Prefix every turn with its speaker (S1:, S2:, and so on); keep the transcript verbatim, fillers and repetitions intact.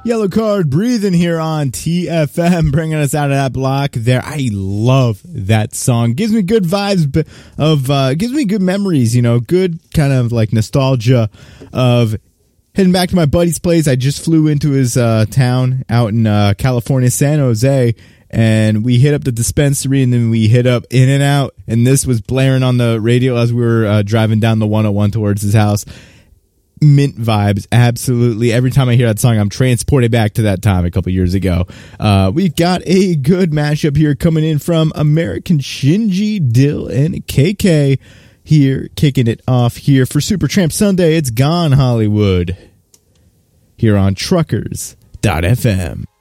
S1: Yellow Card breathing here on T F M, bringing us out of that block there. I love that song. Gives me good vibes of, uh, gives me good memories, you know, good kind of like nostalgia of heading back to my buddy's place. I just flew into his uh, town out in uh, California, San Jose, and we hit up the dispensary and then we hit up In-N-Out, and this was blaring on the radio as we were uh, driving down the one oh one towards his house. Mint vibes, absolutely. Every time I hear that song, I'm transported back to that time a couple years ago. Uh, we've got a good mashup here coming in from American Shinji, Dill, and K K here, kicking it off here for Supertramp Sunday. It's Gone Hollywood here on Truckers dot F M.